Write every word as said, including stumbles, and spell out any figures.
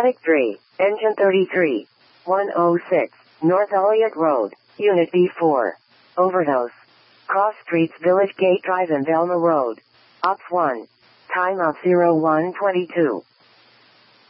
Static three, Engine thirty-three. one oh six, North Elliott Road, Unit B four. Overdose. Cross Streets Village Gate Drive and Velma Road. Ops one. Time of zero one twenty-two.